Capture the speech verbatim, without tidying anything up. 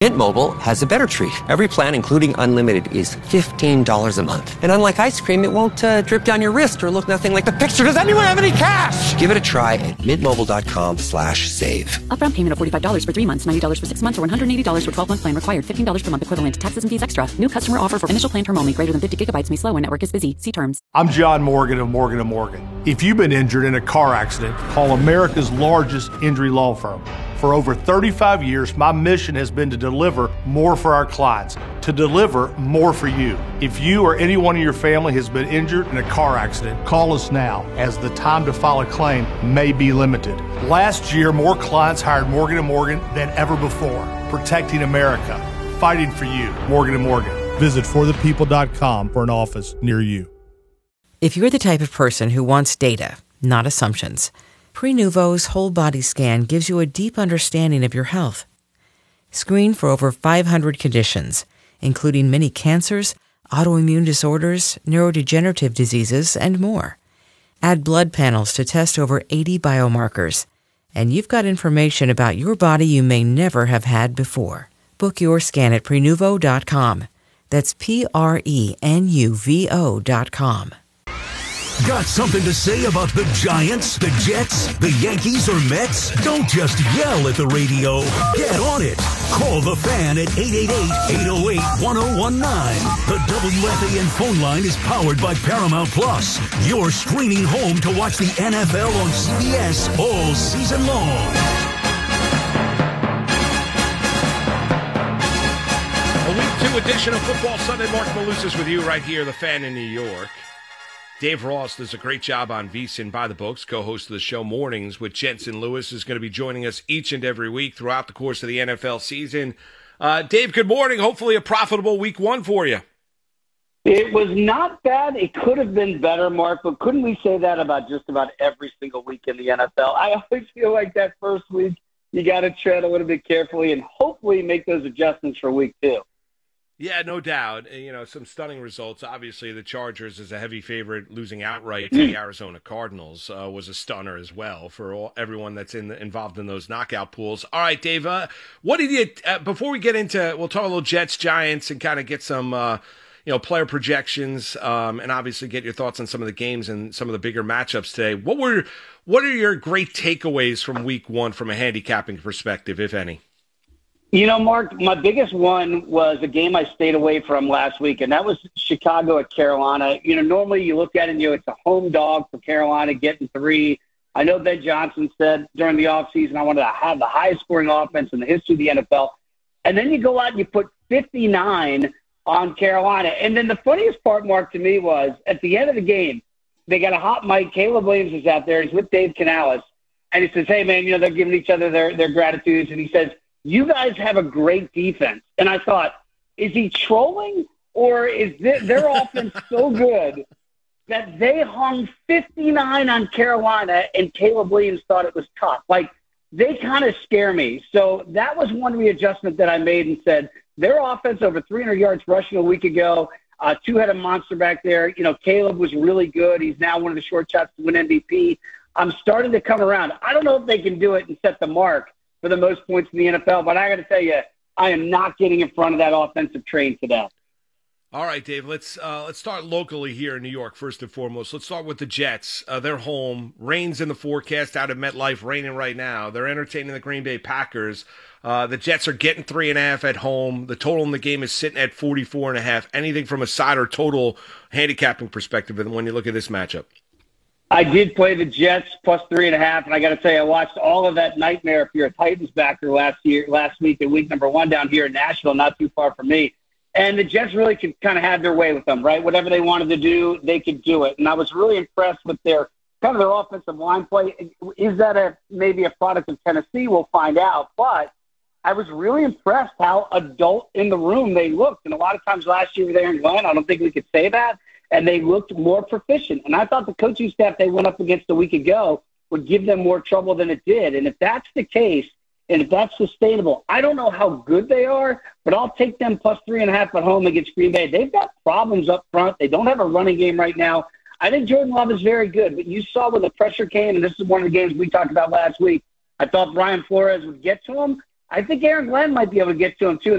Mint Mobile has a better treat. Every plan, including unlimited, is fifteen dollars a month. And unlike ice cream, it won't uh, drip down your wrist or look nothing like the picture. Does anyone have any cash? Give it a try at mintmobile.com slash save. Upfront payment of forty-five dollars for three months, ninety dollars for six months, or one hundred eighty dollars for twelve-month plan required. fifteen dollars per month equivalent. Taxes and fees extra. New customer offer for initial plan term only. Greater than fifty gigabytes may slow when network is busy. See terms. I'm John Morgan of Morgan and Morgan. If you've been injured in a car accident, call America's largest injury law firm. For over thirty-five years, my mission has been to deliver more for our clients, to deliver more for you. If you or anyone in your family has been injured in a car accident, call us now, as the time to file a claim may be limited. Last year, more clients hired Morgan and Morgan than ever before, protecting America, fighting for you. Morgan and Morgan. Visit for the people dot com for an office near you. If you're the type of person who wants data, not assumptions, Prenuvo's whole body scan gives you a deep understanding of your health. Screen for over five hundred conditions, including many cancers, autoimmune disorders, neurodegenerative diseases, and more. Add blood panels to test over eighty biomarkers, and you've got information about your body you may never have had before. Book your scan at Prenuvo dot com. That's P R E N U V O dot com. Got something to say about the Giants, the Jets, the Yankees, or Mets? Don't just yell at the radio. Get on it. Call the Fan at eight eight eight, eight oh eight, one oh one nine. The W F A N phone line is powered by Paramount Plus. You're streaming home to watch the N F L on C B S all season long. A week two edition of Football Sunday. Mark Malusis with you right here, the Fan in New York. Dave Ross does a great job on VSiN by the Books, co-host of the show Mornings with Jensen Lewis, is going to be joining us each and every week throughout the course of the N F L season. Uh, Dave, good morning. Hopefully a profitable week one for you. It was not bad. It could have been better, Mark, but couldn't we say that about just about every single week in the N F L? I always feel like that first week you got to tread a little bit carefully and hopefully make those adjustments for week two. Yeah, no doubt. You know, some stunning results. Obviously, the Chargers, as a heavy favorite, losing outright to the Arizona Cardinals uh, was a stunner as well for all, everyone that's in the, involved in those knockout pools. All right, Dave, uh, what did you, uh, before we get into, we'll talk a little Jets, Giants, and kind of get some, uh, you know, player projections, um, and obviously get your thoughts on some of the games and some of the bigger matchups today. What were, what are your great takeaways from week one from a handicapping perspective, if any? You know, Mark, my biggest one was a game I stayed away from last week, and that was Chicago at Carolina. You know, normally you look at it and you know, it's a home dog for Carolina getting three. I know Ben Johnson said during the offseason I wanted to have the highest scoring offense in the history of the N F L. And then you go out and you put fifty-nine on Carolina. And then the funniest part, Mark, to me was at the end of the game, they got a hot mic. Caleb Williams is out there. He's with Dave Canales. And he says, hey, man, you know, they're giving each other their, their gratitudes. And he says, you guys have a great defense. And I thought, is he trolling or is this, their offense so good that they hung fifty-nine on Carolina and Caleb Williams thought it was tough? Like, they kind of scare me. So that was one readjustment that I made and said, their offense over three hundred yards rushing a week ago, uh, two-headed monster back there. You know, Caleb was really good. He's now one of the short shots to win M V P. I'm starting to come around. I don't know if they can do it and set the mark for the most points in the N F L, but I got to tell you, I am not getting in front of that offensive train today. All right, Dave, let's uh, let's start locally here in New York first and foremost. Let's start with the Jets. Uh, they're home. Rain's in the forecast out of MetLife, raining right now. They're entertaining the Green Bay Packers. Uh, the Jets are getting three and a half at home. The total in the game is sitting at forty-four and a half. Anything from a side or total handicapping perspective when you look at this matchup? I did play the Jets plus three and a half, and I got to tell you, I watched all of that nightmare if you're a Titans backer last year, last week, in week number one down here in Nashville, not too far from me. And the Jets really could kind of have their way with them, right? Whatever they wanted to do, they could do it. And I was really impressed with their kind of their offensive line play. Is that a maybe a product of Tennessee? We'll find out. But I was really impressed how adult in the room they looked. And a lot of times last year there in Glenn, I don't think we could say that. And they looked more proficient. And I thought the coaching staff they went up against a week ago would give them more trouble than it did. And if that's the case, and if that's sustainable, I don't know how good they are, but I'll take them plus three and a half at home against Green Bay. They've got problems up front. They don't have a running game right now. I think Jordan Love is very good, but you saw when the pressure came, and this is one of the games we talked about last week, I thought Brian Flores would get to him. I think Aaron Glenn might be able to get to him too.